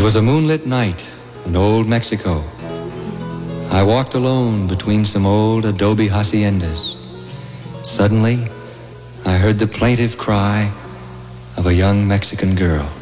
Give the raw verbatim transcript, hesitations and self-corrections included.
was a moonlit night in old Mexico. I walked alone between some old adobe haciendas. Suddenly, I heard the plaintive cry of a young Mexican girl.